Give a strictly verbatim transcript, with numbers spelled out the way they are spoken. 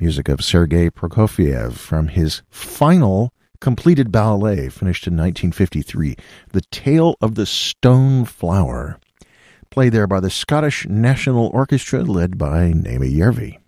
music of Sergei Prokofiev from his final completed ballet, finished in nineteen fifty-three, The Tale of the Stone Flower, played there by the Scottish National Orchestra, led by Naomi Järvi.